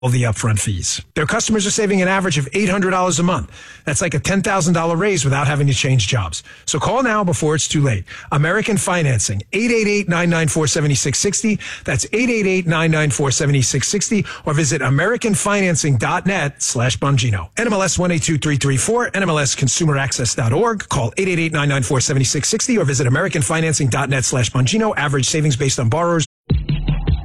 the upfront fees. Their customers are saving an average of $800 a month. That's like a $10,000 raise without having to change jobs. So call now before it's too late. American Financing, 888-994-7660. That's 888-994-7660. Or visit AmericanFinancing.net/Bongino. NMLS 182334, NMLSConsumerAccess.org. Call 888-994-7660 or visit AmericanFinancing.net/Bongino. Average savings based on borrowers